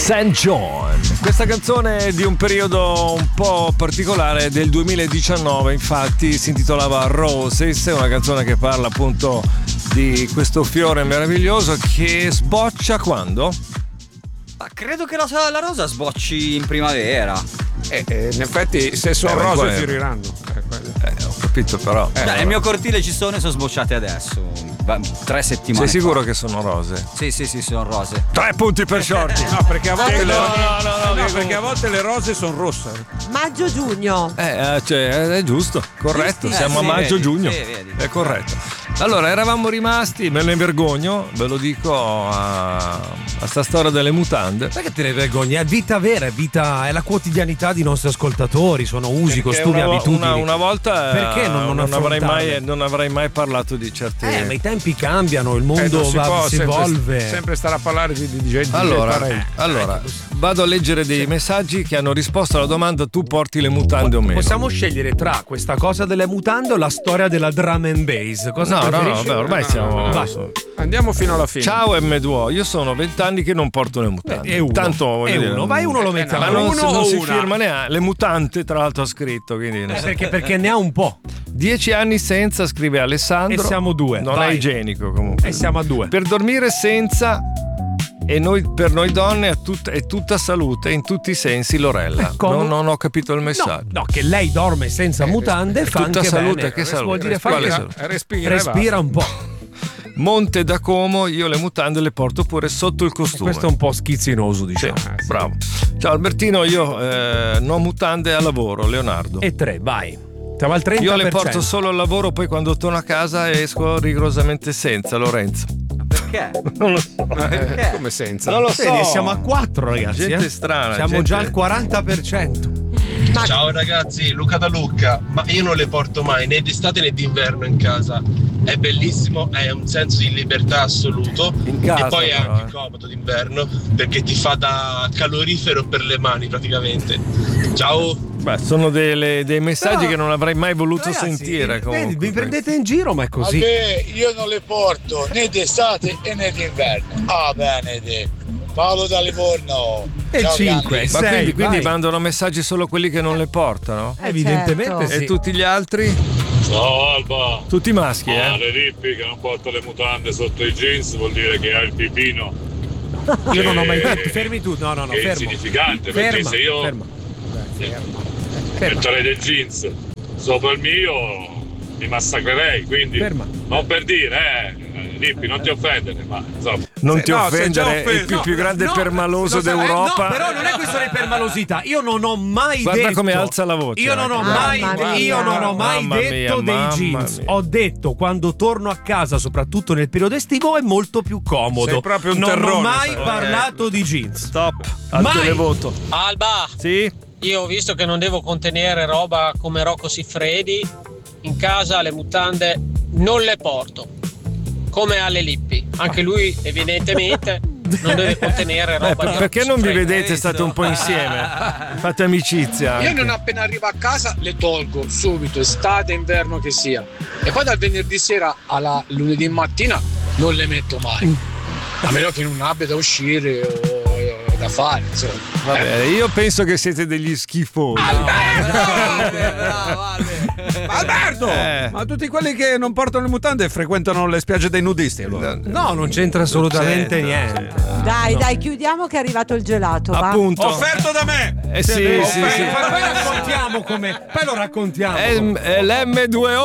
St. John. Questa canzone è di un periodo un po' particolare del 2019, infatti si intitolava Roses, è una canzone che parla appunto di questo fiore meraviglioso che sboccia quando? Ma credo che la rosa sbocci in primavera. In effetti se sono rose fioriranno. Ho capito però. Nel mio cortile ci sono e sono sbocciate adesso. 3 settimane. Sei sicuro fa. che sono rose? Sì, sono rose. 3 punti per Shorty. No, perché a volte no, perché a volte le rose sono rosse. Maggio-giugno. Cioè, è giusto, corretto. Siamo a maggio-giugno. Sì, vedi. È corretto. Allora, eravamo rimasti, me ne vergogno, ve lo dico, a sta storia delle mutande. Perché te ne vergogni? È vita vera, è la quotidianità dei nostri ascoltatori, sono usi, costumi, abitudini. Una volta perché non avrei mai parlato di certi. Ma i tempi cambiano, il mondo si evolve. Sempre stare a parlare di gente. Allora, vado a leggere dei messaggi che hanno risposto alla domanda: tu porti le mutande o meno? Possiamo scegliere tra questa cosa delle mutande o la storia della drum and bass? Cosa preferisci? Ormai siamo. Andiamo fino alla fine. Ciao M2, io sono 20 anni che non porto le mutande. E uno. Tanto Vai uno lo mettiamo. Ma non si firma neanche. Le mutante, tra l'altro, ha scritto. Quindi perché ne ha un po'. 10 anni senza, scrive Alessandro. E siamo 2. Non è igienico comunque. E siamo a 2. Per dormire senza. E per noi donne è tutta salute in tutti i sensi, Lorella. Non ho capito il messaggio. No, che lei dorme senza mutande fa tutta anche salute, bene. che salute? Vuol dire Respira un po'. Monte da Como, io le mutande le porto pure sotto il costume. Questo è un po' schizzinoso, diciamo. Sì, bravo. Ciao Albertino, io non ho mutande a lavoro, Leonardo. E 3, vai. Siamo al 30%. Io le porto solo al lavoro, poi quando torno a casa esco rigorosamente senza, Lorenzo. Perché? Non lo so. Perché? Come senza? Non lo so. Vedi, siamo a 4, ragazzi. Gente strana. Siamo già al 40%. Ciao ragazzi, Luca da Lucca. Ma io non le porto mai né d'estate né d'inverno in casa. È bellissimo, è un senso di libertà assoluto. In casa, e poi è però, anche comodo d'inverno perché ti fa da calorifero per le mani praticamente. Ciao. Beh, sono dei messaggi che non avrei mai voluto sentire. Vedi, vi prendete in giro, ma è così. Vabbè, io non le porto né d'estate né d'inverno. Ah, benedetto. Paolo da Livorno. E 5, ma 6, quindi mandano messaggi solo quelli che non le portano? Evidentemente certo. sì. E tutti gli altri? Ciao Alba. Tutti maschi, Le rippi che non porta le mutande sotto i jeans vuol dire che ha il pipino. Io non ho mai detto. Fermi tu. No, Che è fermo. insignificante, perché se io metterei dei jeans sopra il mio mi massacrerei, quindi non per dire, Rippi, non ti offendere, ma insomma. Non ti offendere, è il più grande permaloso d'Europa. No, però non è questione di permalosità. Io non ho mai Guarda detto. come alza la voce. Io non ho mai detto dei jeans. Ho detto quando torno a casa, soprattutto nel periodo estivo, è molto più comodo. Sei proprio un non terrone, ho mai sai. parlato di jeans. Stop. Al televoto. Alba, Sì? io ho visto che non devo contenere roba come Rocco Siffredi. In casa le mutande non le porto. Come alle Lippi. Anche lui evidentemente non deve contenere roba di perché Rocco non vi Siffredi. vedete? State un po' insieme. Fate amicizia. Io non appena arrivo a casa le tolgo subito, estate, inverno che sia. E poi dal venerdì sera alla lunedì mattina non le metto mai. A meno che non abbia da uscire o da fare, insomma. Vabbè, io penso che siete degli schifosi. Alberto! Ma tutti quelli che non portano le mutande frequentano le spiagge dei nudisti, allora? No, non c'entra assolutamente niente. Dai, chiudiamo che è arrivato il gelato. Va? Appunto. Offerto da me! Sì. Poi lo raccontiamo come. Poi lo raccontiamo. È l'M2O.